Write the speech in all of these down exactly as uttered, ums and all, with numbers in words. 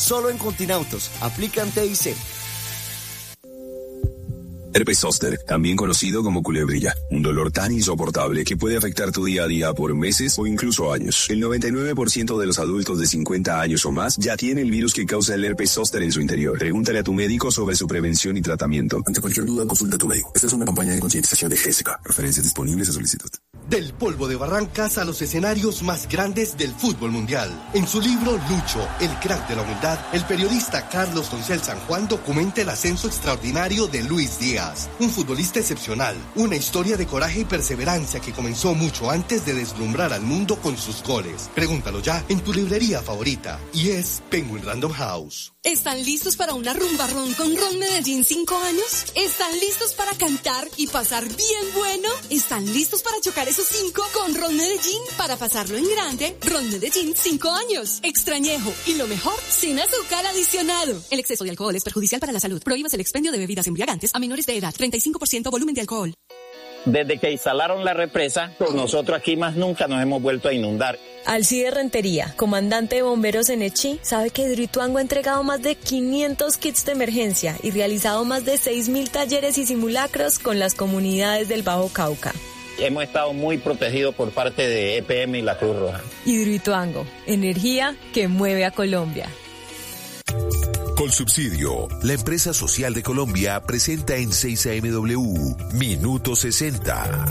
Solo en Continautos. Aplican T I C. Herpes zóster, también conocido como culebrilla, un dolor tan insoportable que puede afectar tu día a día por meses o incluso años. El noventa y nueve por ciento de los adultos de cincuenta años o más ya tiene el virus que causa el herpes zóster en su interior. Pregúntale a tu médico sobre su prevención y tratamiento. Ante cualquier duda, consulta a tu médico. Esta es una campaña de concientización de Gésica. Referencias disponibles a solicitud. Del polvo de Barrancas a los escenarios más grandes del fútbol mundial. En su libro Lucho, el crack de la humildad, el periodista Carlos Doncel San Juan documenta el ascenso extraordinario de Luis Díaz, un futbolista excepcional, una historia de coraje y perseverancia que comenzó mucho antes de deslumbrar al mundo con sus goles. Pregúntalo ya en tu librería favorita, y es Penguin Random House. ¿Están listos para una rumba ron con Ron Medellín cinco años? ¿Están listos para cantar y pasar bien bueno? ¿Están listos para chocar esos cinco con Ron Medellín? Para pasarlo en grande, Ron Medellín cinco años. Extrañejo y lo mejor, sin azúcar adicionado. El exceso de alcohol es perjudicial para la salud. Prohíbas el expendio de bebidas embriagantes a menores de edad. treinta y cinco por ciento volumen de alcohol. Desde que instalaron la represa, nosotros aquí más nunca nos hemos vuelto a inundar. Alcide Rentería, comandante de bomberos en Echí, sabe que Hidroituango ha entregado más de quinientos kits de emergencia y realizado más de seis mil talleres y simulacros con las comunidades del Bajo Cauca. Hemos estado muy protegidos por parte de E P M y la Cruz Roja. Hidroituango, energía que mueve a Colombia. Colsubsidio, la empresa social de Colombia, presenta en seis A M W Minuto sesenta.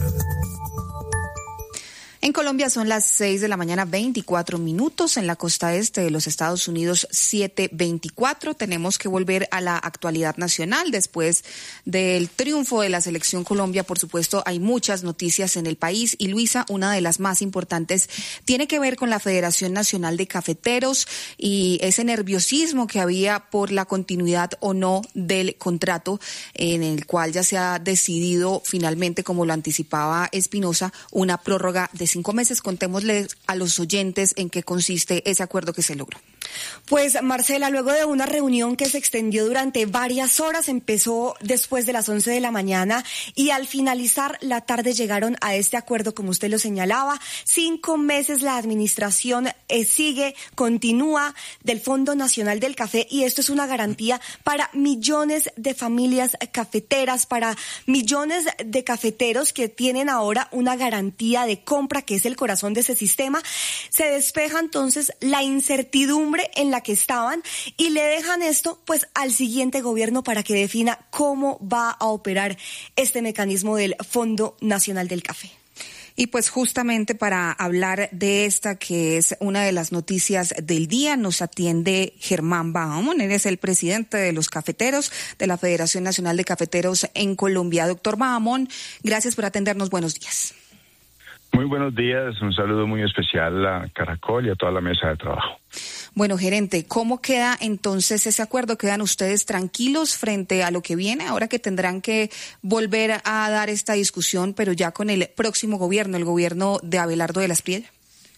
En Colombia son las seis de la mañana, veinticuatro minutos. En la costa este de los Estados Unidos, siete veinticuatro. Tenemos que volver a la actualidad nacional. Después del triunfo de la Selección Colombia, por supuesto, hay muchas noticias en el país. Y Luisa, una de las más importantes, tiene que ver con la Federación Nacional de Cafeteros y ese nerviosismo que había por la continuidad o no del contrato, en el cual ya se ha decidido finalmente, como lo anticipaba Espinosa, una prórroga de cinco meses. Contémosles a los oyentes en qué consiste ese acuerdo que se logró. Pues, Marcela, luego de una reunión que se extendió durante varias horas, empezó después de las once de la mañana y al finalizar la tarde llegaron a este acuerdo, como usted lo señalaba. Cinco meses la administración eh, sigue, continúa del Fondo Nacional del Café, y esto es una garantía para millones de familias cafeteras, para millones de cafeteros que tienen ahora una garantía de compra, que es el corazón de ese sistema. Se despeja entonces la incertidumbre en la que estaban y le dejan esto pues al siguiente gobierno para que defina cómo va a operar este mecanismo del Fondo Nacional del Café. Y pues justamente para hablar de esta, que es una de las noticias del día, nos atiende Germán Bahamón. Él es el presidente de los cafeteros de la Federación Nacional de Cafeteros en Colombia. Doctor Bahamón, gracias por atendernos. Buenos días. Muy buenos días, un saludo muy especial a Caracol y a toda la mesa de trabajo. Bueno, gerente, ¿cómo queda entonces ese acuerdo? ¿Quedan ustedes tranquilos frente a lo que viene, ahora que tendrán que volver a dar esta discusión, pero ya con el próximo gobierno, el gobierno de Abelardo de la Espriella?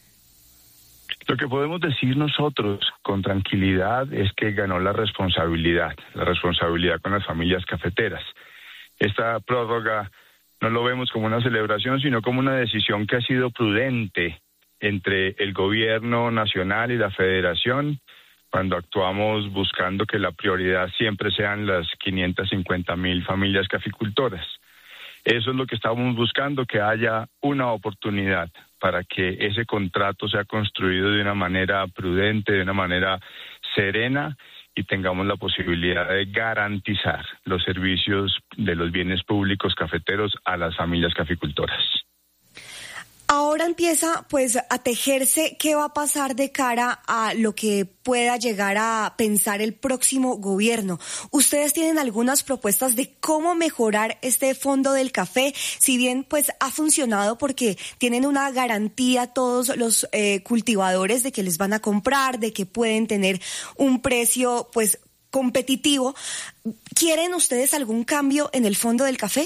Lo que podemos decir nosotros con tranquilidad es que ganó la responsabilidad, la responsabilidad con las familias cafeteras. Esta prórroga no lo vemos como una celebración, sino como una decisión que ha sido prudente entre el gobierno nacional y la federación, cuando actuamos buscando que la prioridad siempre sean las quinientas cincuenta mil familias caficultoras. Eso es lo que estamos buscando, que haya una oportunidad para que ese contrato sea construido de una manera prudente, de una manera serena, y tengamos la posibilidad de garantizar los servicios de los bienes públicos cafeteros a las familias caficultoras. Ahora empieza pues a tejerse qué va a pasar de cara a lo que pueda llegar a pensar el próximo gobierno. ¿Ustedes tienen algunas propuestas de cómo mejorar este fondo del café? Si bien pues ha funcionado porque tienen una garantía todos los eh, cultivadores de que les van a comprar, de que pueden tener un precio pues competitivo, ¿quieren ustedes algún cambio en el fondo del café?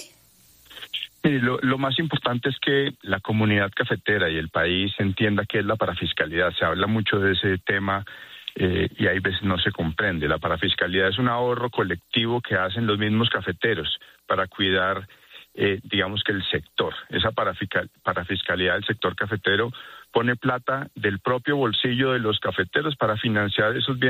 Lo, lo más importante es que la comunidad cafetera y el país entienda qué es la parafiscalidad. Se habla mucho de ese tema eh, y hay veces no se comprende. La parafiscalidad es un ahorro colectivo que hacen los mismos cafeteros para cuidar, eh, digamos que el sector. Esa parafiscal, parafiscalidad del sector cafetero pone plata del propio bolsillo de los cafeteros para financiar esos bienes